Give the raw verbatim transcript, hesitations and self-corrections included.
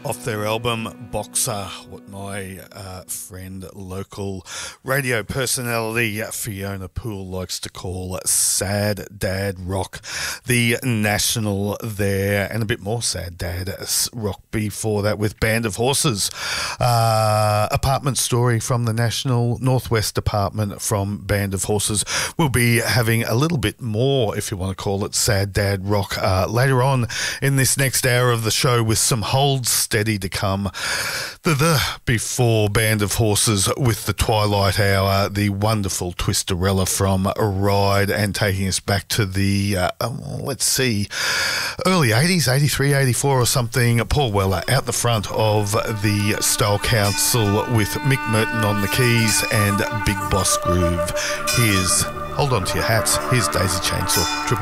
Off their album Boxer, what my uh, friend, local radio personality Fiona Poole likes to call sad dad rock. The National there, and a bit more sad dad rock before that with Band of Horses. Uh, apartment Story from the National, Northwest Apartment from Band of Horses. We'll be having a little bit more, if you want to call it, sad dad rock uh, later on in this next hour of the show with some Hold Steady to come. The, the before Band of Horses with the Twilight Hour, the wonderful Twisterella from Ride, and taking us back to the, uh, oh, let's see, early eighties, eighty-three, eighty-four or something. Paul Weller out the front of the Style Council with Mick Merton on the keys and Big Boss Groove. Here's, hold on to your hats, here's Daisy Chainsaw, Triple